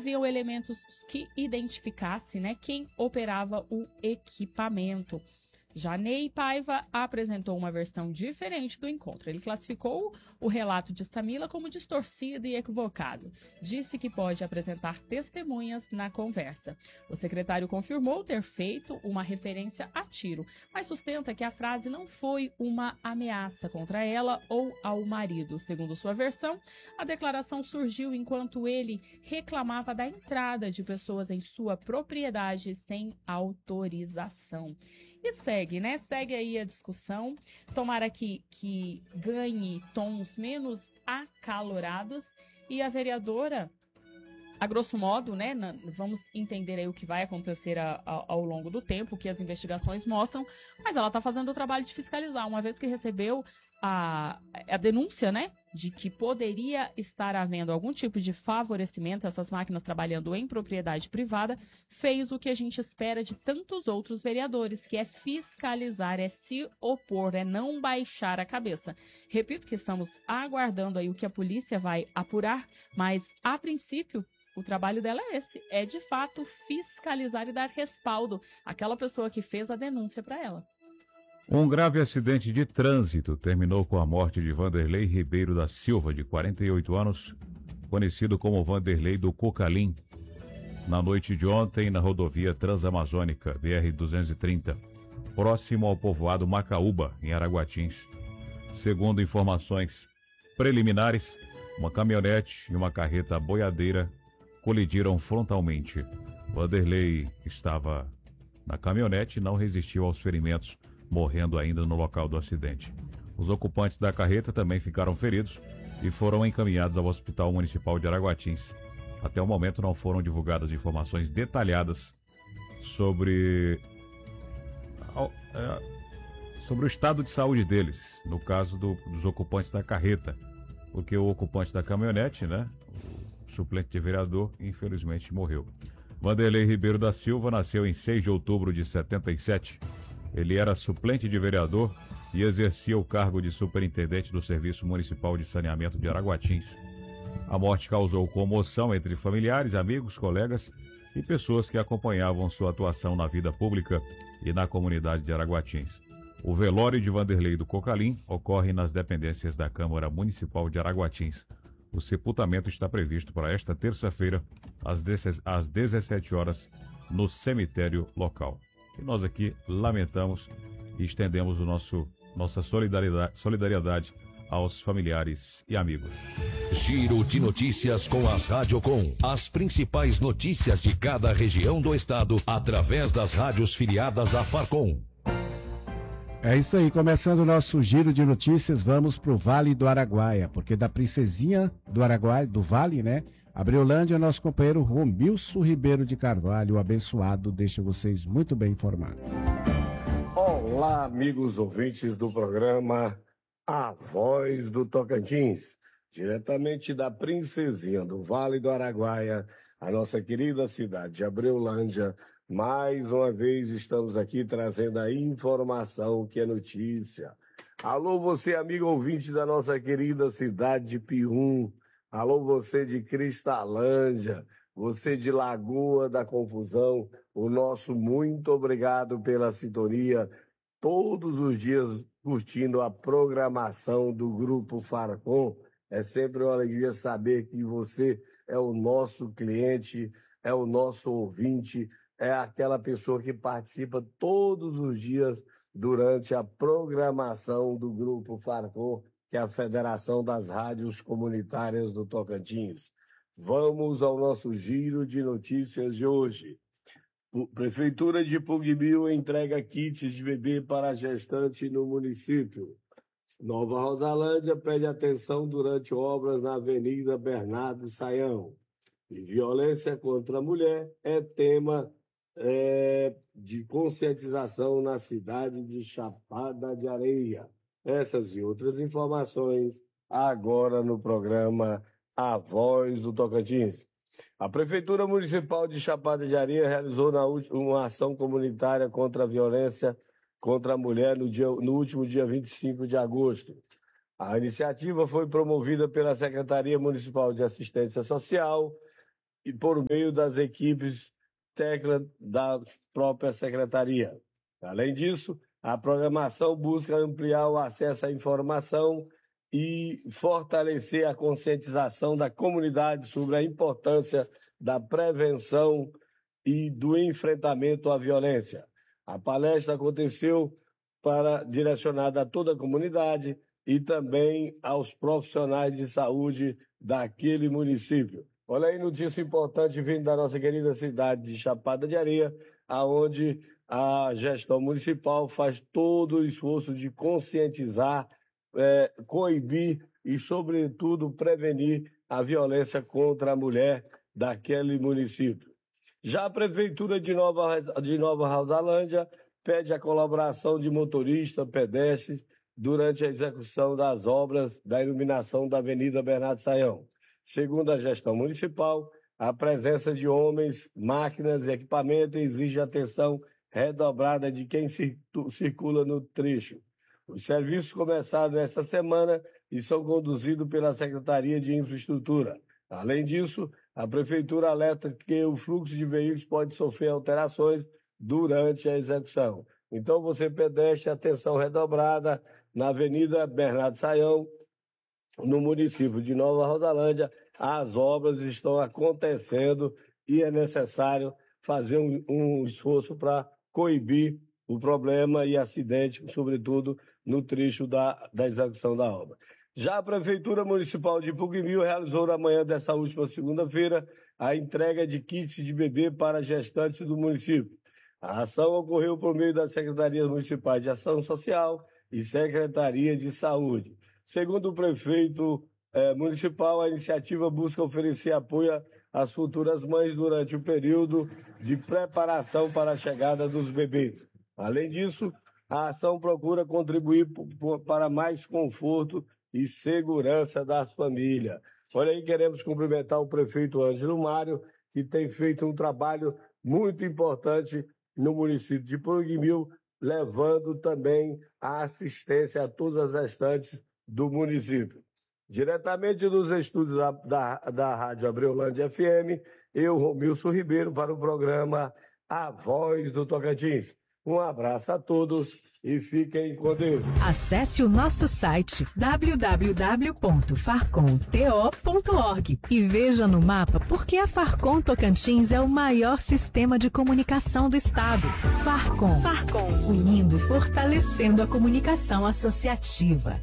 haviam elementos que identificassem, né, quem operava o equipamento. Já Ney Paiva apresentou uma versão diferente do encontro. Ele classificou o relato de Samila como distorcido e equivocado. Disse que pode apresentar testemunhas na conversa. O secretário confirmou ter feito uma referência a tiro, mas sustenta que a frase não foi uma ameaça contra ela ou ao marido. Segundo sua versão, a declaração surgiu enquanto ele reclamava da entrada de pessoas em sua propriedade sem autorização. E segue, né? Segue aí a discussão. Tomara que ganhe tons menos acalorados. E a vereadora, a grosso modo, né? Vamos entender aí o que vai acontecer ao longo do tempo, o que as investigações mostram. Mas ela está fazendo o trabalho de fiscalizar, uma vez que recebeu a denúncia, né, de que poderia estar havendo algum tipo de favorecimento, essas máquinas trabalhando em propriedade privada, fez o que a gente espera de tantos outros vereadores, que é fiscalizar, é se opor, é não baixar a cabeça. Repito que estamos aguardando aí o que a polícia vai apurar, mas, a princípio, o trabalho dela é esse, é de fato fiscalizar e dar respaldo àquela pessoa que fez a denúncia para ela. Um grave acidente de trânsito terminou com a morte de Vanderlei Ribeiro da Silva, de 48 anos, conhecido como Vanderlei do Cocalim, na noite de ontem na rodovia Transamazônica, BR-230, próximo ao povoado Macaúba, em Araguatins. Segundo informações preliminares, uma caminhonete e uma carreta boiadeira colidiram frontalmente. Vanderlei estava na caminhonete e não resistiu aos ferimentos, morrendo ainda no local do acidente. Os ocupantes da carreta também ficaram feridos e foram encaminhados ao Hospital Municipal de Araguatins. Até o momento não foram divulgadas informações detalhadas sobre o estado de saúde deles, no caso dos ocupantes da carreta, porque o ocupante da caminhonete, né, o suplente de vereador, infelizmente morreu. Vanderlei Ribeiro da Silva nasceu em 6 de outubro de 77. Ele era suplente de vereador e exercia o cargo de superintendente do Serviço Municipal de Saneamento de Araguatins. A morte causou comoção entre familiares, amigos, colegas e pessoas que acompanhavam sua atuação na vida pública e na comunidade de Araguatins. O velório de Vanderlei do Cocalim ocorre nas dependências da Câmara Municipal de Araguatins. O sepultamento está previsto para esta terça-feira, às 17 horas, no cemitério local. E nós aqui lamentamos e estendemos nossa solidariedade aos familiares e amigos. Giro de notícias com as Radiocom. As principais notícias de cada região do estado através das rádios filiadas à Farcom. É isso aí, começando o nosso giro de notícias, vamos pro Vale do Araguaia, porque da princesinha do Araguaia, do Vale, né? Abreulândia, nosso companheiro Romilson Ribeiro de Carvalho, o abençoado, deixa vocês muito bem informados. Olá, amigos ouvintes do programa A Voz do Tocantins, diretamente da princesinha do Vale do Araguaia, a nossa querida cidade de Abreulândia. Mais uma vez estamos aqui trazendo a informação que é notícia. Alô, você, amigo ouvinte da nossa querida cidade de Pium. Alô, você de Cristalândia, você de Lagoa da Confusão, o nosso muito obrigado pela sintonia, todos os dias curtindo a programação do Grupo Farcom. É sempre uma alegria saber que você é o nosso cliente, é o nosso ouvinte, é aquela pessoa que participa todos os dias durante a programação do Grupo Farcom, que é a Federação das Rádios Comunitárias do Tocantins. Vamos ao nosso giro de notícias de hoje. Prefeitura de Pugmil entrega kits de bebê para gestante no município. Nova Rosalândia pede atenção durante obras na Avenida Bernardo Saião. E violência contra a mulher é tema de conscientização na cidade de Chapada de Areia. Essas e outras informações agora no programa A Voz do Tocantins. A Prefeitura Municipal de Chapada de Areia realizou uma ação comunitária contra a violência contra a mulher no último dia 25 de agosto. A iniciativa foi promovida pela Secretaria Municipal de Assistência Social e por meio das equipes técnicas da própria secretaria. Além disso, a programação busca ampliar o acesso à informação e fortalecer a conscientização da comunidade sobre a importância da prevenção e do enfrentamento à violência. A palestra aconteceu direcionada a toda a comunidade e também aos profissionais de saúde daquele município. Olha aí, notícia importante vindo da nossa querida cidade de Chapada de Areia, aonde a gestão municipal faz todo o esforço de conscientizar, coibir e, sobretudo, prevenir a violência contra a mulher daquele município. Já a Prefeitura de Nova Rosalândia pede a colaboração de motoristas, pedestres, durante a execução das obras da iluminação da Avenida Bernardo Sayão. Segundo a gestão municipal, a presença de homens, máquinas e equipamentos exige atenção redobrada de quem circula no trecho. Os serviços começaram nesta semana e são conduzidos pela Secretaria de Infraestrutura. Além disso, a Prefeitura alerta que o fluxo de veículos pode sofrer alterações durante a execução. Então, você pedestre, atenção redobrada na Avenida Bernardo Sayão, no município de Nova Rosalândia. As obras estão acontecendo e é necessário fazer um esforço para coibir o problema e acidente, sobretudo no trecho da execução da obra. Já a Prefeitura Municipal de Puquimil realizou na manhã dessa última segunda-feira a entrega de kits de bebê para gestantes do município. A ação ocorreu por meio das Secretarias Municipais de Ação Social e Secretaria de Saúde. Segundo o prefeito municipal, a iniciativa busca oferecer apoio às futuras mães durante o período de preparação para a chegada dos bebês. Além disso, a ação procura contribuir para mais conforto e segurança das famílias. Olha aí, queremos cumprimentar o prefeito Ângelo Mário, que tem feito um trabalho muito importante no município de Puquimil, levando também a assistência a todas as gestantes do município. Diretamente dos estúdios da Rádio Abreolândia FM, eu, Romilson Ribeiro, para o programa A Voz do Tocantins. Um abraço a todos e fiquem com Deus. Acesse o nosso site www.farcomto.org e veja no mapa por que a Farcom Tocantins é o maior sistema de comunicação do estado. Farcom, unindo e fortalecendo a comunicação associativa.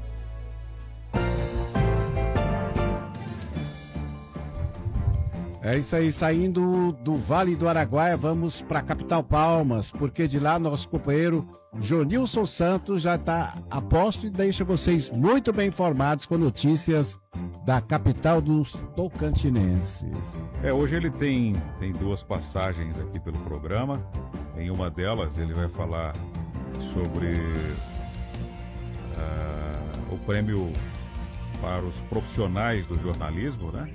É isso aí, saindo do Vale do Araguaia, vamos para a capital Palmas, porque de lá nosso companheiro Jonilson Santos já está a posto e deixa vocês muito bem informados com notícias da capital dos tocantinenses. Hoje ele tem duas passagens aqui pelo programa. Em uma delas ele vai falar sobre o prêmio para os profissionais do jornalismo, né?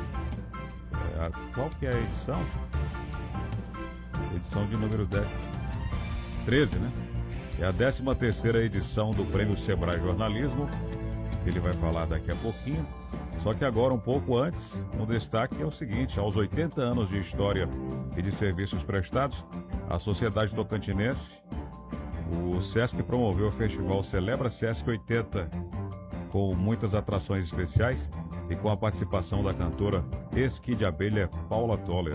Qual que é a edição? Edição de número 13, né? É a 13ª edição do Prêmio Sebrae Jornalismo. Ele vai falar daqui a pouquinho. Só que agora, um pouco antes, um destaque é o seguinte: aos 80 anos de história e de serviços prestados, a Sociedade Tocantinense, o Sesc promoveu o festival Celebra Sesc 80, com muitas atrações especiais e com a participação da cantora Esqui de Abelha Paula Toller.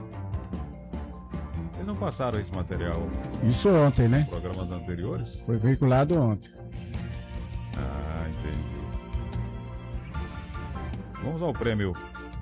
Eles não passaram esse material? Isso ontem, né? Programas anteriores? Foi veiculado ontem. Ah, entendi. Vamos ao prêmio,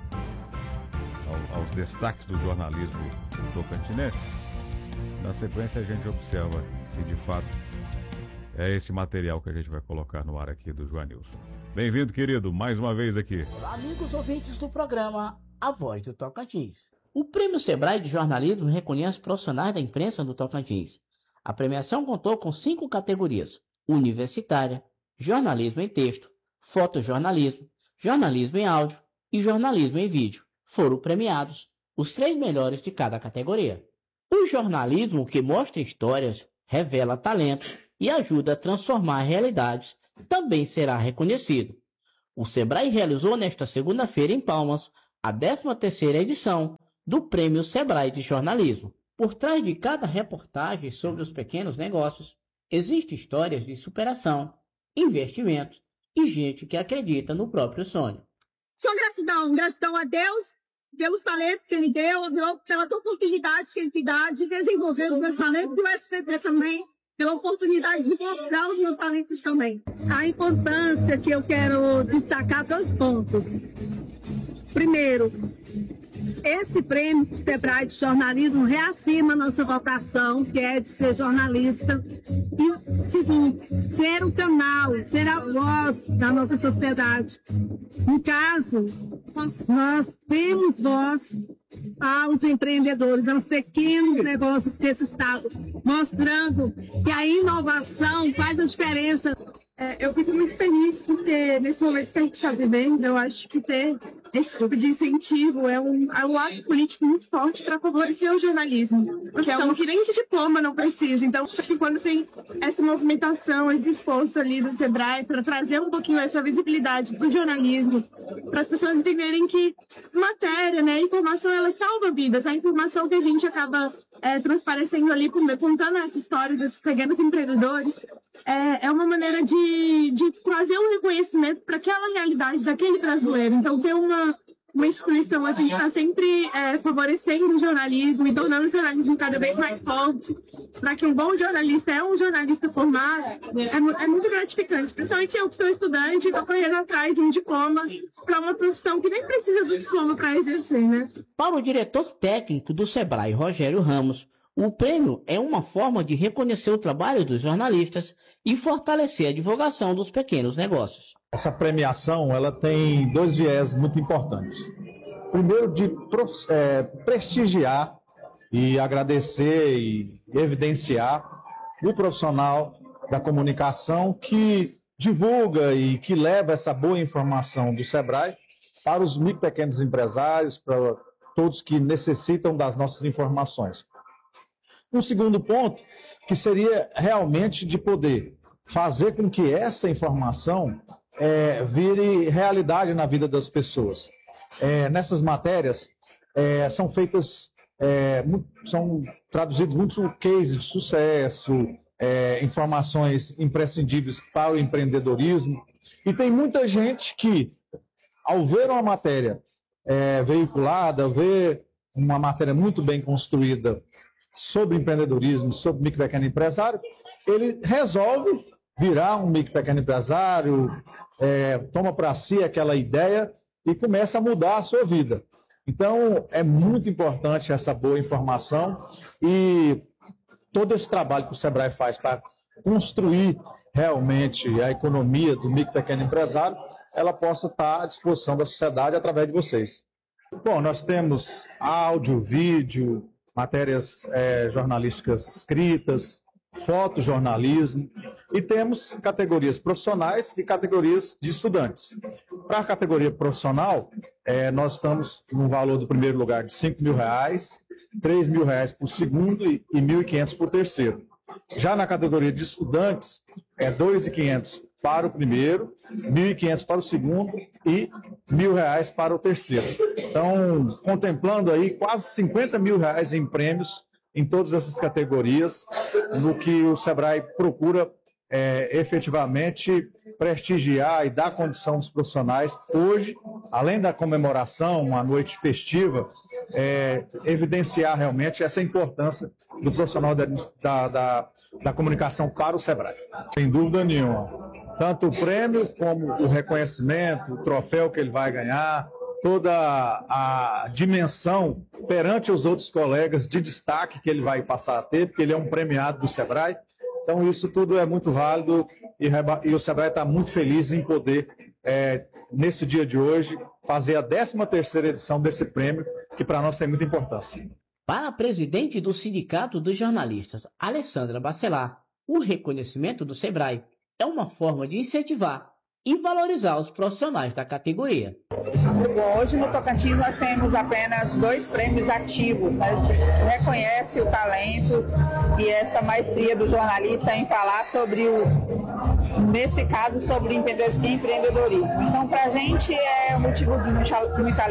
aos destaques do jornalismo tocantinense. Na sequência a gente observa se de fato é esse material que a gente vai colocar no ar aqui do Joanilson. Bem-vindo, querido, mais uma vez aqui. Olá, amigos ouvintes do programa A Voz do Tocantins. O Prêmio Sebrae de Jornalismo reconhece profissionais da imprensa do Tocantins. A premiação contou com 5 categorias: universitária, jornalismo em texto, fotojornalismo, jornalismo em áudio e jornalismo em vídeo. Foram premiados os 3 melhores de cada categoria. O jornalismo que mostra histórias, revela talentos e ajuda a transformar realidades também será reconhecido. O Sebrae realizou nesta segunda-feira em Palmas a 13ª edição do Prêmio Sebrae de Jornalismo. Por trás de cada reportagem sobre os pequenos negócios, existem histórias de superação, investimento e gente que acredita no próprio sonho. Só gratidão a Deus pelos talentos que Ele deu, pela oportunidade que Ele me dá de desenvolver os meus talentos e o SBT também, pela oportunidade de mostrar os meus talentos também. A importância que eu quero destacar 2 pontos. Primeiro, esse prêmio do Sebrae de jornalismo reafirma nossa vocação, que é de ser jornalista. E segundo, ser o canal, ser a voz da nossa sociedade. No caso, nós temos voz aos empreendedores, aos pequenos negócios desse estado, mostrando que a inovação faz a diferença. Eu fico muito feliz porque nesse momento que a gente está vivendo, eu acho que ter esse tipo de incentivo é um ato político muito forte para favorecer o jornalismo. Porque é um que nem de diploma não precisa. Então, acho que quando tem essa movimentação, esse esforço ali do Sebrae para trazer um pouquinho essa visibilidade do jornalismo, para as pessoas entenderem que matéria, né, informação, ela salva vidas. A informação que a gente acaba transparecendo ali, contando essa história dos pequenos empreendedores, é uma maneira de trazer um reconhecimento para aquela realidade daquele brasileiro. Então, ter uma instituição assim que está sempre favorecendo o jornalismo e tornando o jornalismo cada vez mais forte, para que um bom jornalista é um jornalista formado, é muito gratificante. Principalmente eu que sou estudante e estou correndo atrás de um diploma para uma profissão que nem precisa do diploma para exercer, né? Para o diretor técnico do Sebrae, Rogério Ramos, o prêmio é uma forma de reconhecer o trabalho dos jornalistas e fortalecer a divulgação dos pequenos negócios. Essa premiação ela tem 2 viés muito importantes. Primeiro, de prestigiar e agradecer e evidenciar o profissional da comunicação que divulga e que leva essa boa informação do Sebrae para os micro e pequenos empresários, para todos que necessitam das nossas informações. Um segundo ponto, que seria realmente de poder fazer com que essa informação vire realidade na vida das pessoas. Nessas matérias são feitas, são traduzidos muitos cases de sucesso, informações imprescindíveis para o empreendedorismo, e tem muita gente que, ao ver uma matéria veiculada, ver uma matéria muito bem construída sobre empreendedorismo, sobre micro e pequeno empresário, ele resolve virar um micro e pequeno empresário, toma para si aquela ideia e começa a mudar a sua vida. Então, é muito importante essa boa informação e todo esse trabalho que o Sebrae faz para construir realmente a economia do micro e pequeno empresário, ela possa estar à disposição da sociedade através de vocês. Bom, nós temos áudio, vídeo, matérias jornalísticas escritas, fotojornalismo, e temos categorias profissionais e categorias de estudantes. Para a categoria profissional, nós estamos no valor do primeiro lugar de R$ 5.000, R$ 3.000 por segundo e R$ 1.500 por terceiro. Já na categoria de estudantes, é R$ 2.500 para o primeiro, R$ 1.500 para o segundo e R$ 1.000 para o terceiro. Então, contemplando aí quase R$ 50.000 em prêmios em todas essas categorias, no que o Sebrae procura efetivamente prestigiar e dar condição dos profissionais. Hoje, além da comemoração, uma noite festiva, evidenciar realmente essa importância do profissional da comunicação para o Sebrae. Sem dúvida nenhuma. Tanto o prêmio como o reconhecimento, o troféu que ele vai ganhar, toda a dimensão perante os outros colegas de destaque que ele vai passar a ter, porque ele é um premiado do Sebrae. Então, isso tudo é muito válido e o Sebrae está muito feliz em poder, nesse dia de hoje, fazer a 13ª edição desse prêmio, que para nós tem muita importância. Para a presidente do Sindicato dos Jornalistas, Alessandra Bacelar, o reconhecimento do Sebrae é uma forma de incentivar e valorizar os profissionais da categoria. Hoje no Tocantins nós temos apenas 2 prêmios ativos, né? Reconhece o talento e essa maestria do jornalista em falar sobre nesse caso, sobre empreendedorismo. Então, para a gente é um motivo de muita